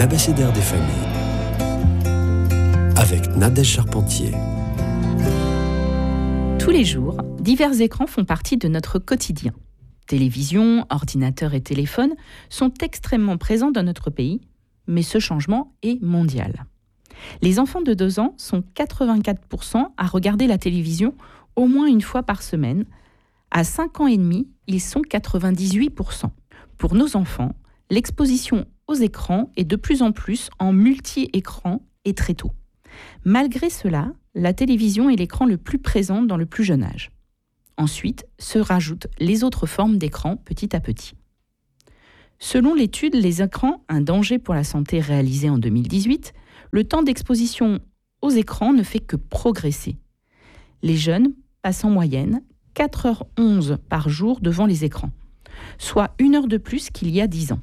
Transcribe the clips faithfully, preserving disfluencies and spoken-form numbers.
l'abécédaire des familles avec Nadège Charpentier. Tous les jours, divers écrans font partie de notre quotidien. Télévision, ordinateur et téléphone sont extrêmement présents dans notre pays, mais ce changement est mondial. Les enfants de deux ans sont quatre-vingt-quatre pour cent à regarder la télévision au moins une fois par semaine. À cinq ans et demi, ils sont quatre-vingt-dix-huit pour cent. Pour nos enfants, l'exposition aux écrans est de plus en plus en multi-écran et très tôt. Malgré cela, la télévision est l'écran le plus présent dans le plus jeune âge. Ensuite, se rajoutent les autres formes d'écran petit à petit. Selon l'étude « Les écrans, un danger pour la santé » réalisée en deux mille dix-huit, le temps d'exposition aux écrans ne fait que progresser. Les jeunes passent en moyenne quatre heures onze par jour devant les écrans, soit une heure de plus qu'il y a dix ans.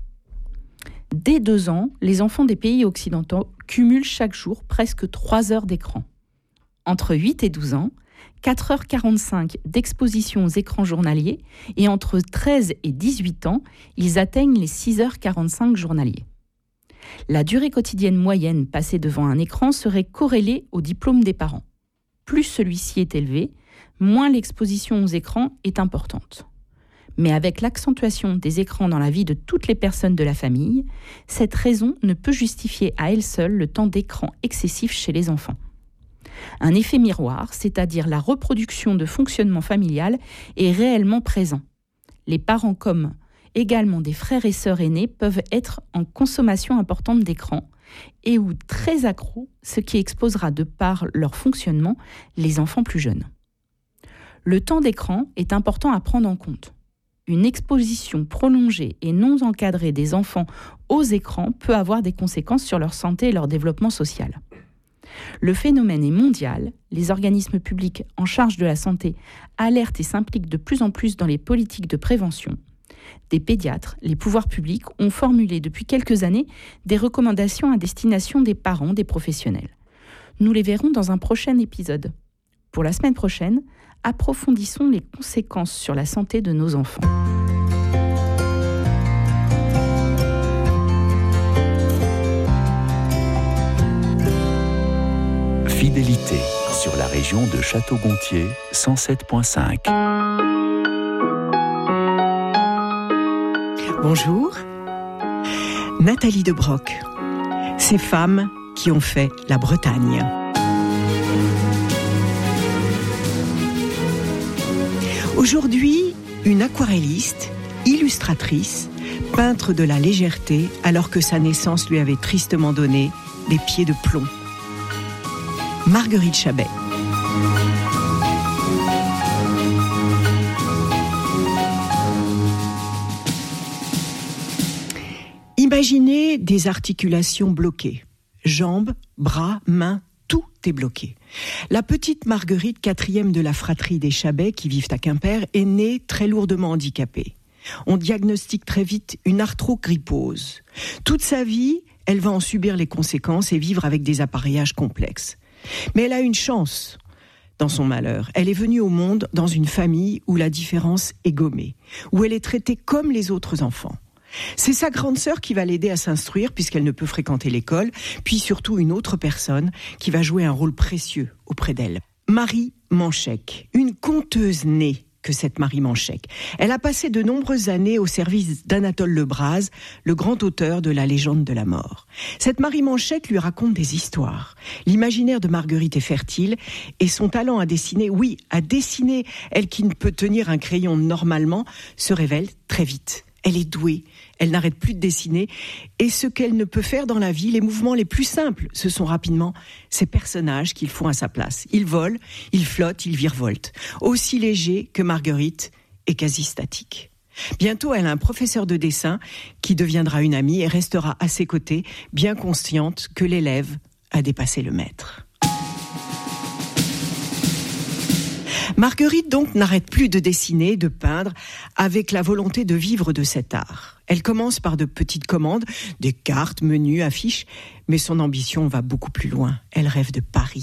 Dès deux ans, les enfants des pays occidentaux cumulent chaque jour presque trois heures d'écran. Entre huit et douze ans, quatre heures quarante-cinq d'exposition aux écrans journaliers et entre treize et dix-huit ans, ils atteignent les six heures quarante-cinq journaliers. La durée quotidienne moyenne passée devant un écran serait corrélée au diplôme des parents. Plus celui-ci est élevé, moins l'exposition aux écrans est importante. Mais avec l'accentuation des écrans dans la vie de toutes les personnes de la famille, cette raison ne peut justifier à elle seule le temps d'écran excessif chez les enfants. Un effet miroir, c'est-à-dire la reproduction de fonctionnement familial, est réellement présent. Les parents comme également des frères et sœurs aînés peuvent être en consommation importante d'écran et ou très accros, ce qui exposera de par leur fonctionnement les enfants plus jeunes. Le temps d'écran est important à prendre en compte. Une exposition prolongée et non encadrée des enfants aux écrans peut avoir des conséquences sur leur santé et leur développement social. Le phénomène est mondial, les organismes publics en charge de la santé alertent et s'impliquent de plus en plus dans les politiques de prévention. Des pédiatres, les pouvoirs publics ont formulé depuis quelques années des recommandations à destination des parents, des professionnels. Nous les verrons dans un prochain épisode. Pour la semaine prochaine, approfondissons les conséquences sur la santé de nos enfants. Fidélité sur la région de Château-Gontier, cent sept virgule cinq. Bonjour, Nathalie de Broc. Ces femmes qui ont fait la Bretagne. Aujourd'hui, une aquarelliste, illustratrice, peintre de la légèreté alors que sa naissance lui avait tristement donné des pieds de plomb. Marguerite Chabet. Imaginez des articulations bloquées. Jambes, bras, mains, tout est bloqué. La petite Marguerite, quatrième de la fratrie des Chabet qui vivent à Quimper, est née très lourdement handicapée. On diagnostique très vite une arthrogrypose. Toute sa vie, elle va en subir les conséquences et vivre avec des appareillages complexes. Mais elle a une chance dans son malheur. Elle est venue au monde dans une famille où la différence est gommée, où elle est traitée comme les autres enfants. C'est sa grande sœur qui va l'aider à s'instruire puisqu'elle ne peut fréquenter l'école, puis surtout une autre personne qui va jouer un rôle précieux auprès d'elle. Marie Manchec, une conteuse née que cette Marie Manchec. Elle a passé de nombreuses années au service d'Anatole Lebras, le grand auteur de La légende de la mort. Cette Marie Manchec lui raconte des histoires. L'imaginaire de Marguerite est fertile et son talent à dessiner, oui, à dessiner, elle qui ne peut tenir un crayon normalement, se révèle très vite. Elle est douée, elle n'arrête plus de dessiner et ce qu'elle ne peut faire dans la vie, les mouvements les plus simples, ce sont rapidement ces personnages qu'ils font à sa place. Ils volent, ils flottent, ils virevoltent. Aussi légers que Marguerite est quasi statique. Bientôt, elle a un professeur de dessin qui deviendra une amie et restera à ses côtés, bien consciente que l'élève a dépassé le maître. Marguerite donc n'arrête plus de dessiner, de peindre, avec la volonté de vivre de cet art. Elle commence par de petites commandes, des cartes, menus, affiches, mais son ambition va beaucoup plus loin. Elle rêve de Paris,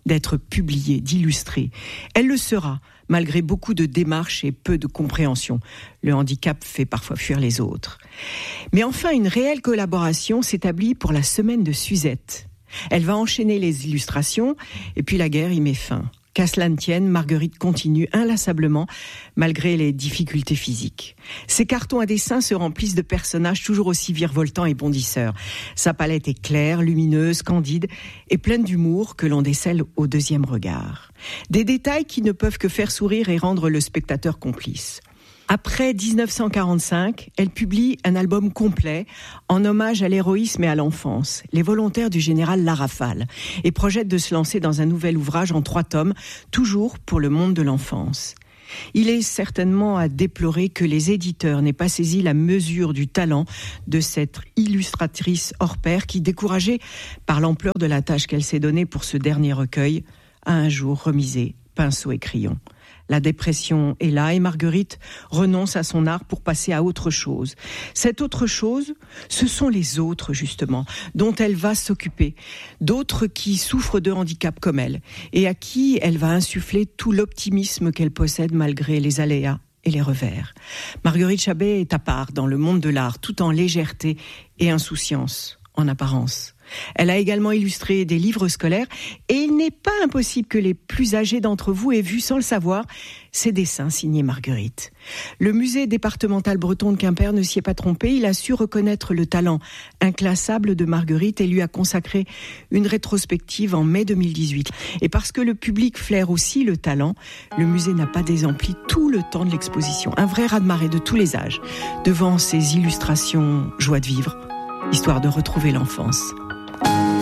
d'être publiée, d'illustrer. Elle le sera, malgré beaucoup de démarches et peu de compréhension. Le handicap fait parfois fuir les autres. Mais enfin, une réelle collaboration s'établit pour la semaine de Suzette. Elle va enchaîner les illustrations, et puis la guerre y met fin. Qu'à cela ne tienne, Marguerite continue inlassablement, malgré les difficultés physiques. Ses cartons à dessin se remplissent de personnages toujours aussi virevoltants et bondisseurs. Sa palette est claire, lumineuse, candide et pleine d'humour que l'on décèle au deuxième regard. Des détails qui ne peuvent que faire sourire et rendre le spectateur complice. Après dix-neuf cent quarante-cinq, elle publie un album complet en hommage à l'héroïsme et à l'enfance, Les volontaires du général La Rafale, et projette de se lancer dans un nouvel ouvrage en trois tomes, toujours pour le monde de l'enfance. Il est certainement à déplorer que les éditeurs n'aient pas saisi la mesure du talent de cette illustratrice hors pair qui, découragée par l'ampleur de la tâche qu'elle s'est donnée pour ce dernier recueil, a un jour remisé pinceau et crayon. La dépression est là et Marguerite renonce à son art pour passer à autre chose. Cette autre chose, ce sont les autres justement, dont elle va s'occuper. D'autres qui souffrent de handicap comme elle et à qui elle va insuffler tout l'optimisme qu'elle possède malgré les aléas et les revers. Marguerite Chabet est à part dans le monde de l'art, tout en légèreté et insouciance en apparence. Elle a également illustré des livres scolaires et il n'est pas impossible que les plus âgés d'entre vous aient vu sans le savoir ses dessins signés Marguerite. Le musée départemental breton de Quimper ne s'y est pas trompé, il a su reconnaître le talent inclassable de Marguerite et lui a consacré une rétrospective en mai deux mille dix-huit. Et parce que le public flaire aussi le talent, le musée n'a pas désempli tout le temps de l'exposition. Un vrai raz-de-marée de tous les âges devant ces illustrations joie de vivre, histoire de retrouver l'enfance.